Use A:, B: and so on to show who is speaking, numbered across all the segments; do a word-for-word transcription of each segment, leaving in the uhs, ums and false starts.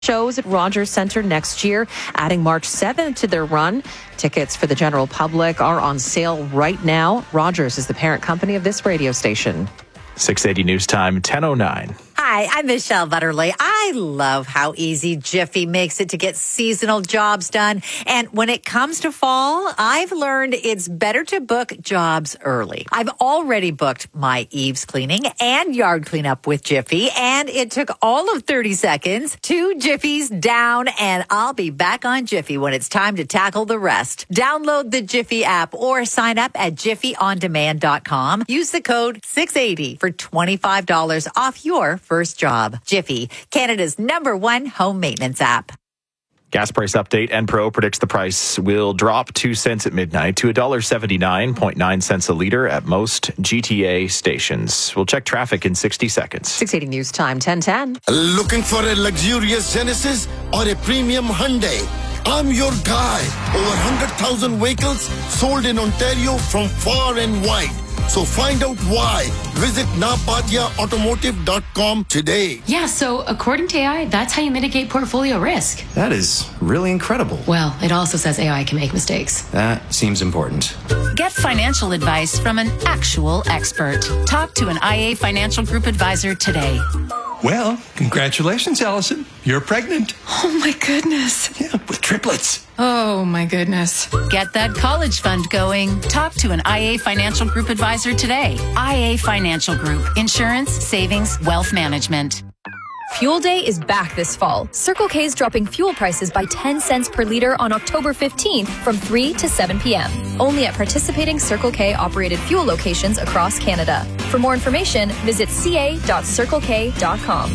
A: shows at Rogers Centre next year, adding March seventh to their run. Tickets for the general public are on sale right now. Rogers is the parent company of this radio station.
B: six eighty News Time, ten oh nine.
C: Hi, I'm Michelle Butterly. I love how easy Jiffy makes it to get seasonal jobs done. And when it comes to fall, I've learned it's better to book jobs early. I've already booked my eaves cleaning and yard cleanup with Jiffy, and it took all of thirty seconds. Two Jiffies down, and I'll be back on Jiffy when it's time to tackle the rest. Download the Jiffy app or sign up at jiffy on demand dot com. Use the code six eighty for twenty-five dollars off your first job. Jiffy, Canada's number one home maintenance app.
B: Gas price update. Enpro predicts the price will drop two cents at midnight to one dollar seventy-nine point nine cents a litre at most G T A stations. We'll check traffic in sixty seconds.
A: six eighty News Time, ten ten.
D: Looking for a luxurious Genesis or a premium Hyundai? I'm your guy. Over one hundred thousand vehicles sold in Ontario from far and wide. So find out why. Visit napatia automotive dot com today.
E: Yeah, so according to A I, that's how you mitigate portfolio risk.
F: That is really incredible.
E: Well, it also says A I can make mistakes.
F: That seems important.
G: Get financial advice from an actual expert. Talk to an I A Financial Group advisor today.
H: Well, congratulations, Allison. You're pregnant.
E: Oh, my goodness.
H: Yeah, with triplets.
E: Oh, my goodness.
G: Get that college fund going. Talk to an I A Financial Group advisor today. I A Financial Group. Insurance, savings, wealth management.
I: Fuel Day is back this fall. Circle K is dropping fuel prices by ten cents per litre on October fifteenth from three to seven p.m. Only at participating Circle K operated fuel locations across Canada. For more information, visit c a dot circle k dot com.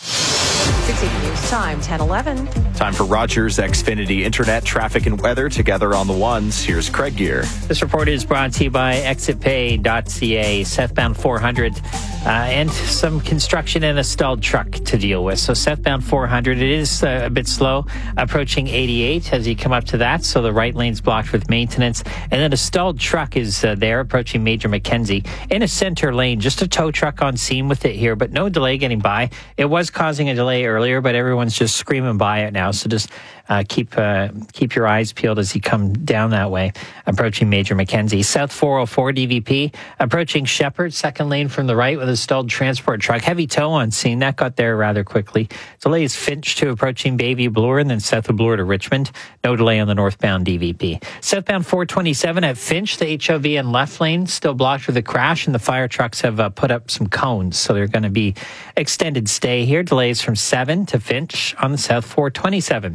A: six eighty News Time, ten eleven.
B: Time for Rogers Xfinity Internet, traffic and weather together on the ones. Here's Craig Gear.
J: This report is brought to you by exit pay dot c a, southbound four hundred, uh, and some construction and a stalled truck to deal with. So southbound four hundred, it is uh, a bit slow, approaching eighty-eight as you come up to that. So the right lane's blocked with maintenance. And then a stalled truck is uh, there approaching Major Mackenzie in a center lane. Just a tow truck on scene with it here, but no delay getting by. It was causing a delay earlier, but everyone's just screaming by it now. So just uh, keep uh, keep your eyes peeled as you come down that way, approaching Major Mackenzie. South four oh four D V P, approaching Shepherd, second lane from the right with a stalled transport truck. Heavy tow on scene. That got there rather quickly. Delays Finch to approaching Bayview Bloor and then south of Bloor to Richmond. No delay on the northbound D V P. Southbound four twenty-seven at Finch, the H O V and left lane still blocked with a crash, and the fire trucks have uh, put up some cones, so they're going to be extended stay here. Delays from seven to Finch on the south four twenty-seven.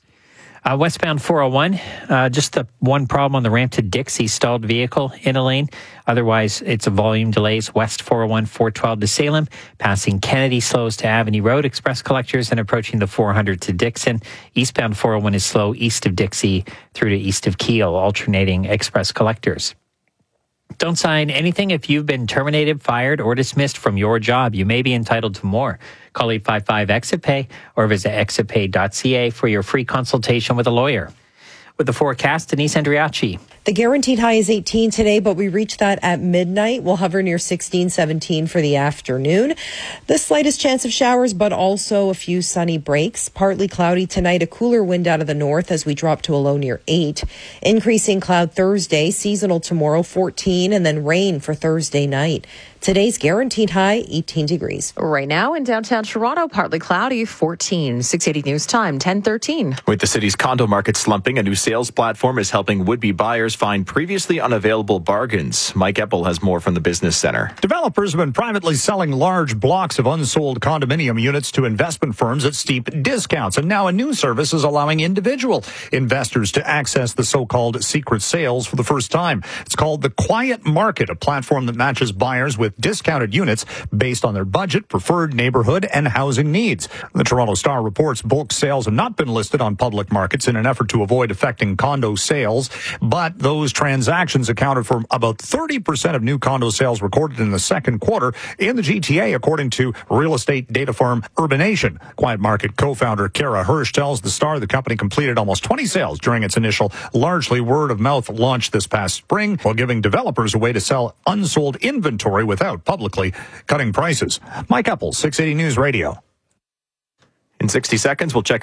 J: Uh, westbound four oh one, uh, just the one problem on the ramp to Dixie, stalled vehicle in a lane. Otherwise, it's a volume delays. West four oh one, four twelve to Salem, passing Kennedy slows to Avenue Road, express collectors, and approaching the four hundred to Dixon. Eastbound four oh one is slow east of Dixie through to east of Kiel, alternating express collectors. Don't sign anything if you've been terminated, fired, or dismissed from your job. You may be entitled to more. Call eight five five exit pay or visit exit pay dot c a for your free consultation with a lawyer. With the forecast, Denise Andriachi.
K: The guaranteed high is eighteen today, but we reach that at midnight. We'll hover near sixteen, seventeen for the afternoon. The slightest chance of showers, but also a few sunny breaks. Partly cloudy tonight, a cooler wind out of the north as we drop to a low near eight. Increasing cloud Thursday, seasonal tomorrow, fourteen, and then rain for Thursday night. Today's guaranteed high, eighteen degrees.
A: Right now in downtown Toronto, partly cloudy, fourteen. six eighty News Time, ten thirteen.
B: With the city's condo market slumping, a new sales platform is helping would-be buyers find previously unavailable bargains. Mike Eppel has more from the Business Center.
L: Developers have been privately selling large blocks of unsold condominium units to investment firms at steep discounts. And now a new service is allowing individual investors to access the so-called secret sales for the first time. It's called the Quiet Market, a platform that matches buyers with discounted units based on their budget, preferred neighborhood, and housing needs. The Toronto Star reports bulk sales have not been listed on public markets in an effort to avoid affecting condo sales, but those transactions accounted for about thirty percent of new condo sales recorded in the second quarter in the G T A, according to real estate data firm Urbanation. Quiet Market co-founder Kara Hirsch tells the Star the company completed almost twenty sales during its initial largely word-of-mouth launch this past spring, while giving developers a way to sell unsold inventory without publicly cutting prices. Mike Eppel, six eighty News Radio.
B: In sixty seconds, we'll check